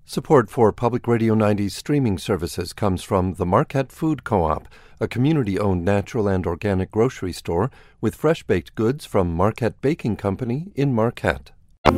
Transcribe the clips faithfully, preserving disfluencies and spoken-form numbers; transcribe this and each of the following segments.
Support for Public Radio ninety's streaming services comes from the Marquette Food Co-op, a community-owned natural and organic grocery store with fresh-baked goods from Marquette Baking Company in Marquette.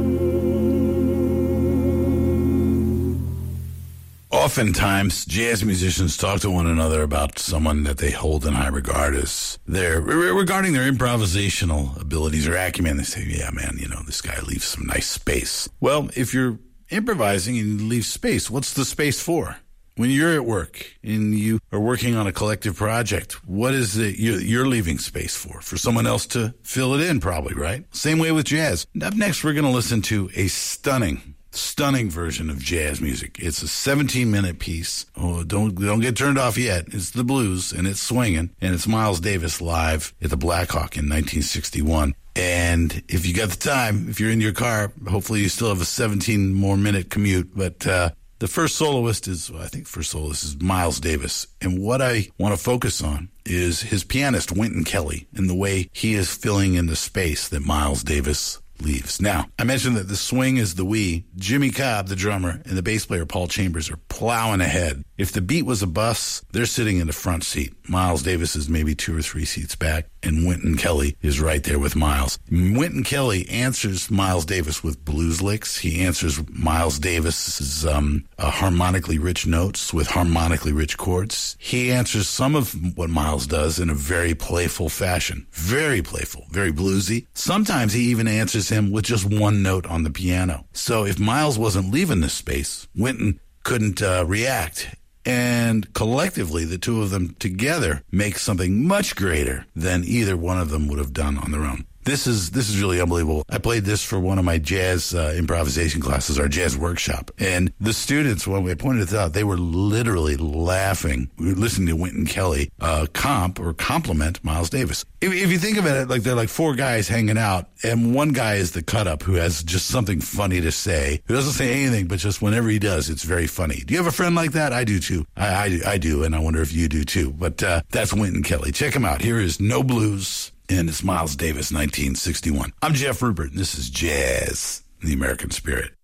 Oftentimes, jazz musicians talk to one another about someone that they hold in high regard as their, regarding their improvisational abilities or acumen. They say, yeah, man, you know, this guy leaves some nice space. Well, if you're improvising and you leave space, what's the space for? When you're at work and you are working on a collective project, what is it you're leaving space for? For someone else to fill it in, probably, right? Same way with jazz. Up next, we're going to listen to a stunning Stunning version of jazz music. It's a seventeen-minute piece. Oh, don't don't get turned off yet. It's the blues, and it's swinging, and it's Miles Davis live at the Blackhawk in nineteen sixty-one. And if you got the time, if you're in your car, hopefully you still have a seventeen more minute commute. But uh, the first soloist is, well, I think first soloist is Miles Davis. And what I want to focus on is his pianist, Wynton Kelly, and the way he is filling in the space that Miles Davis leaves. Now, I mentioned that the swing is the we. Jimmy Cobb, the drummer, and the bass player, Paul Chambers, are plowing ahead. If the beat was a bus, they're sitting in the front seat. Miles Davis is maybe two or three seats back, and Wynton Kelly is right there with Miles. Wynton Kelly answers Miles Davis with blues licks. He answers Miles Davis's um, uh, harmonically rich notes with harmonically rich chords. He answers some of what Miles does in a very playful fashion. Very playful, very bluesy. Sometimes he even answers him with just one note on the piano. So if Miles wasn't leaving this space, Wynton couldn't uh, react. And collectively, the two of them together make something much greater than either one of them would have done on their own. This is this is really unbelievable. I played this for one of my jazz uh, improvisation classes, our jazz workshop. And the students, when we pointed it out, they were literally laughing. We were listening to Wynton Kelly uh, comp or compliment Miles Davis. If, if you think about it, like they're like four guys hanging out, and one guy is the cut-up who has just something funny to say, who doesn't say anything, but just whenever he does, it's very funny. Do you have a friend like that? I do, too. I, I, I do, and I wonder if you do, too. But uh, that's Wynton Kelly. Check him out. Here is No Blues. And it's Miles Davis, nineteen sixty-one. I'm Jeff Rupert, and this is Jazz in the American Spirit.